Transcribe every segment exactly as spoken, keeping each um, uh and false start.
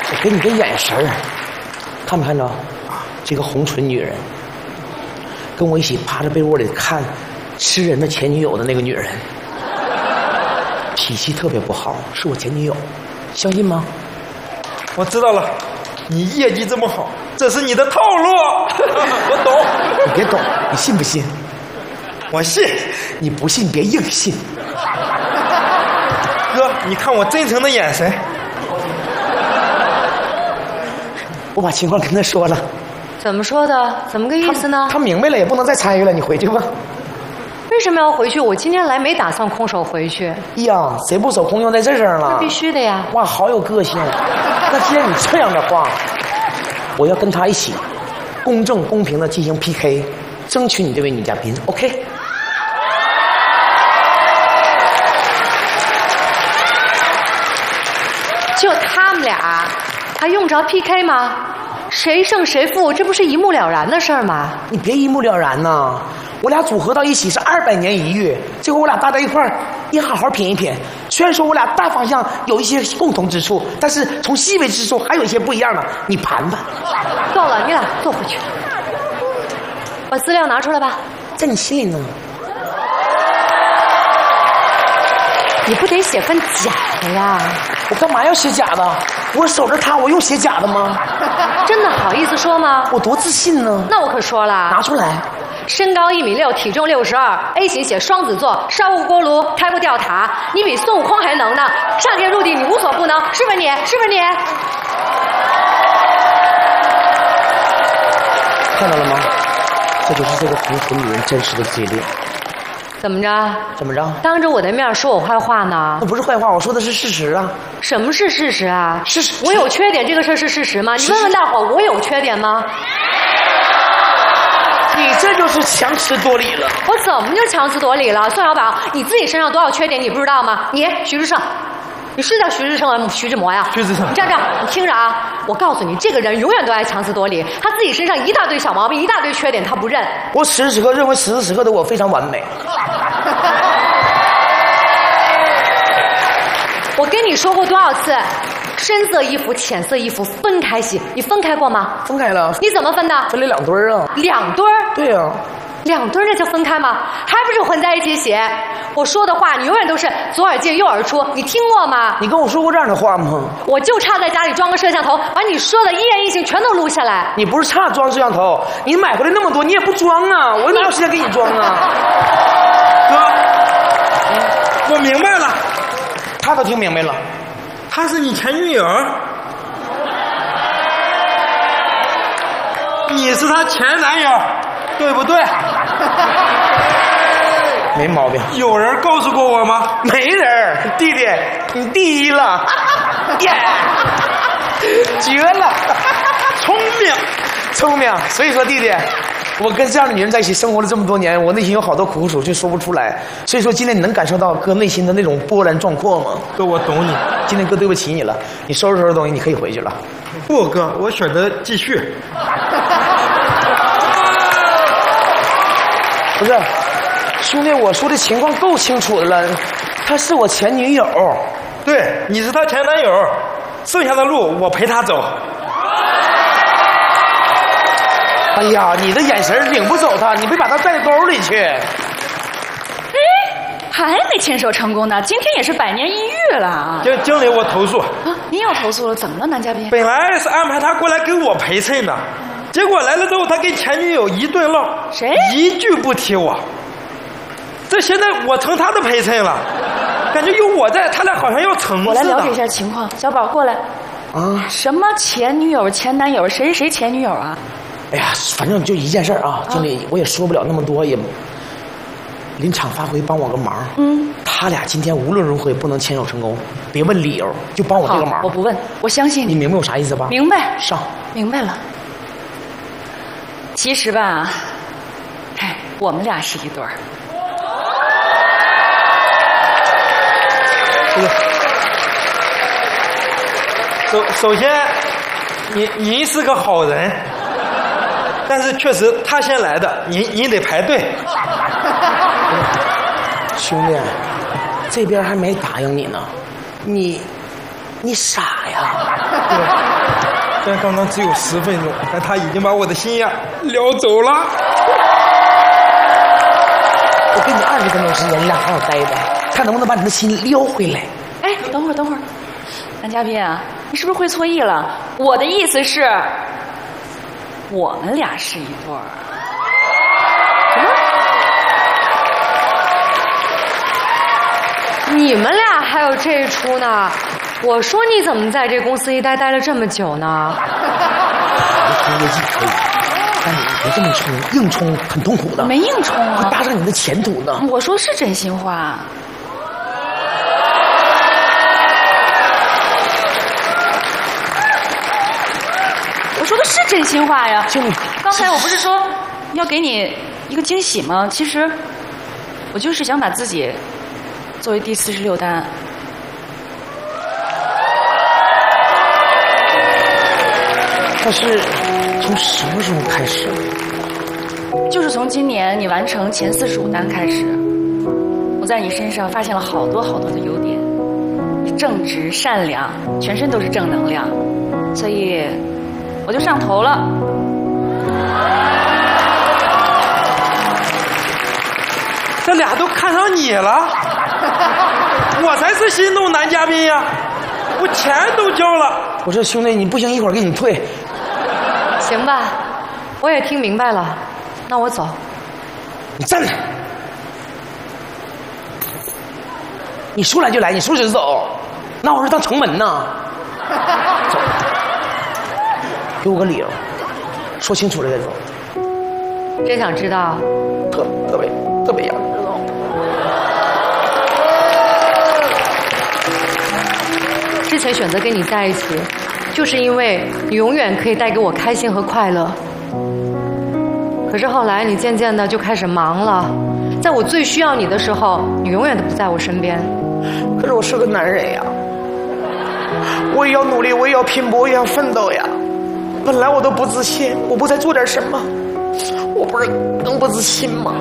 我给你个眼神儿，看没看着？这个红唇女人，跟我一起趴着被窝里看吃人的前女友的那个女人，脾气特别不好，是我前女友，相信吗？ 我知道了，你业绩这么好，这是你的套路。我懂。 你别懂，你信不信？ 我信。 你不信别硬信。 哥，你看我真诚的眼神。 我把情况跟他说了。 怎么说的？怎么个意思呢？ 他, 他明白了，也不能再参与了，你回去吧。 为什么要回去？我今天来没打算空手回去。 呀，谁不手空用在这上了？ 必须的呀！ 哇，好有个性。那既然你这样的话，我要跟他一起公正公平的进行 P K， 争取你这位女嘉宾 ，OK？ 就他们俩，还用着 P K 吗？谁胜谁负，这不是一目了然的事儿吗？ 你别一目了然呐！我俩组合到一起是二百年一遇，最后我俩搭在一块儿，你好好品一品。虽然说我俩大方向有一些共同之处，但是从细微之处还有一些不一样的，你盘盘。 够了，你俩坐回去。把资料拿出来吧。 在你心里呢。 你不得写份假的呀？ 我干嘛要写假的？我守着他，我用写假的吗？ 真的好意思说吗？ 我多自信呢！ 那我可说了， 拿出来。 身高一米六，体重六十二 ，A 型血，双子座，烧过锅炉，开过吊塔，你比孙悟空还能呢！上天入地你无所不能，是不是你？是不是你？ 看到了吗？这就是这个红唇女人真实的嘴脸。 怎么着？ 怎么着？ 当着我的面说我坏话呢？ 那不是坏话，我说的是事实啊。 什么是事实啊？ 事实。 我有缺点，这个事儿是事实吗？你问问大伙，我有缺点吗？ 你这就是强词夺理了。 我怎么就强词夺理了？宋小宝，你自己身上多少缺点你不知道吗？你徐志胜，你是叫徐志胜啊？徐志摩呀？ 徐志胜。 你这样这样，你听着啊，我告诉你，这个人永远都爱强词夺理，他自己身上一大堆小毛病，一大堆缺点，他不认。 我此时此刻认为此时此刻的我非常完美。 我跟你说过多少次，深色衣服、浅色衣服分开洗，你分开过吗？ 分开了。 你怎么分的？ 分了两堆儿啊。 两堆儿？ 对呀、啊。 两堆儿那叫分开吗？还不是混在一起洗？我说的话你永远都是左耳进右耳出，你听过吗？ 你跟我说过这样的话吗？ 我就差在家里装个摄像头，把你说的一言一行全都录下来。 你不是差装摄像头，你买回来那么多，你也不装啊！我哪有时间给你装啊？ 哥，我明白了。 他都听明白了， 她是你前女友，你是她前男友，对不对？ 没毛病。 有人告诉过我吗？ 没人。弟弟，你第一了，耶、yeah ，绝了， 聪明， 聪明。所以说，弟弟。我跟这样的女人在一起生活了这么多年，我内心有好多苦楚却说不出来。所以说今天你能感受到哥内心的那种波澜壮阔吗？ 哥，我懂你。 今天哥对不起你了，你收拾收拾东西，你可以回去了。 不，哥，我选择继续。 不是，兄弟，我说的情况够清楚的了，她是我前女友。 对，你是她前男友，剩下的路我陪她走。 哎呀，你的眼神领不走他，你别把他带沟里去。 哎，还没牵手成功呢，今天也是百年一遇了啊！ 经经理，我投诉。 啊，您要投诉了？怎么了，男嘉宾？ 本来是安排他过来给我陪衬的，结果来了之后，他跟前女友一顿唠， 谁？ 一句不提我。这现在我成他的陪衬了，感觉有我在，他俩好像要成。 我来了解一下情况，小宝过来。 啊？ 什么前女友、前男友？谁谁前女友啊？ 哎呀，反正就一件事啊，经理，我也说不了那么多，也临场发挥，帮我个忙。 嗯， 他俩今天无论如何也不能牵手成功，别问理由，就帮我这个忙。 我不问，我相信你。你明白我啥意思吧？ 明白。 上。 明白了。其实吧，哎，我们俩是一对儿。 首首先，您您是个好人，但是确实他先来的，您您得排队。 兄弟，这边还没答应你呢，你你傻呀？ 对，虽然刚刚只有十分钟，但他已经把我的心呀撩走了。 我给你二十分钟时间，你俩好好待待，看能不能把你的心撩回来。 哎，等会儿，等会儿，男嘉宾啊，你是不是会错意了？我的意思是，我们俩是一对儿。 什么？你们俩还有这一出呢？我说你怎么在这公司一待待了这么久呢？ 我冲业绩可以，但你别这么冲，硬冲很痛苦的。 没硬冲啊， 会搭上你的前途呢。 我说是真心话。我说的是真心话呀。 经理， 刚才我不是说要给你一个惊喜吗？其实我就是想把自己作为第四十六单。 但是从什么时候开始？ 就是从今年你完成前四十五单开始，我在你身上发现了好多好多的优点，你正直善良，全身都是正能量，所以我就上头了。 这俩都看上你了，我才是心动男嘉宾呀！我钱都交了。 我说兄弟，你不行，一会儿给你退。 行吧，我也听明白了，那我走。 你站着！你说来就来，你说走就走，拿我这当城门呢？走，给我个理由，说清楚了再走。 真想知道？ 特特别特别想知道。 之前选择跟你在一起，就是因为你永远可以带给我开心和快乐。可是后来你渐渐的就开始忙了，在我最需要你的时候，你永远都不在我身边。 可是我是个男人呀，我也要努力，我也要拼搏，我也要奋斗呀。本来我都不自信，我不再做点什么，我不是更不自信吗？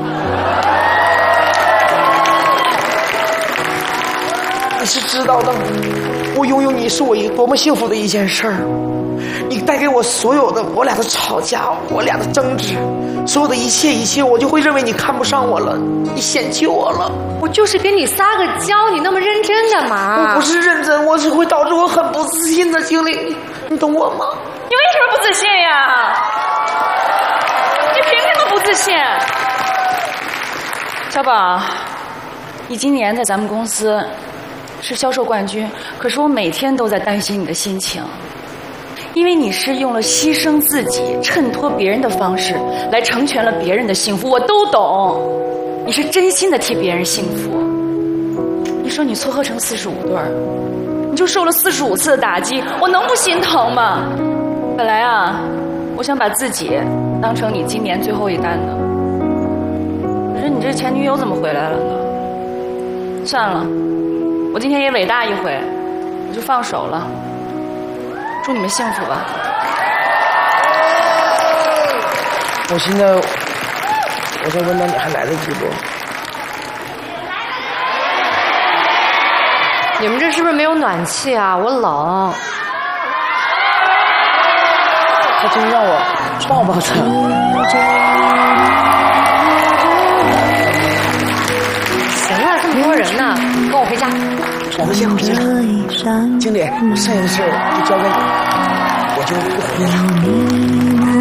你是知道的，我拥有你是我一多么幸福的一件事儿。你带给我所有的，我俩的吵架，我俩的争执，所有的一切一切，我就会认为你看不上我了，你嫌弃我了。 我就是跟你撒个娇，你那么认真干嘛？ 我不是认真，我只会导致我很不自信的经历，你你懂我吗？ 你为什么不自信呀？你凭什么不自信？小宝，你今年在咱们公司是销售冠军，可是我每天都在担心你的心情，因为你是用了牺牲自己、衬托别人的方式来成全了别人的幸福，我都懂。你是真心的替别人幸福。你说你撮合成四十五对儿，你就受了四十五次的打击，我能不心疼吗？本来啊，我想把自己当成你今年最后一单的，可是你这前女友怎么回来了呢？算了，我今天也伟大一回，我就放手了。祝你们幸福吧。 我现在，我再问到你还来得及不？ 你们这是不是没有暖气啊？我冷。 他真让我抱抱他。 行了，这么多人呢，跟我回家。 我们先回去了。经理，剩下的事就交给你，我就不回来了。